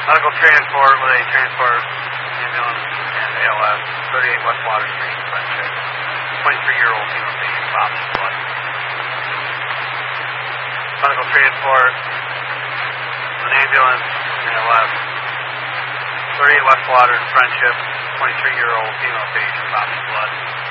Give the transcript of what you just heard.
Medical transport with a transport ambulance and ALS, 38 West Water Street, Friendship. 23-year-old female patient, vomiting blood. Medical transport with an ambulance and ALS, 38 West Water, Friendship. 23-year-old female patient, vomiting blood.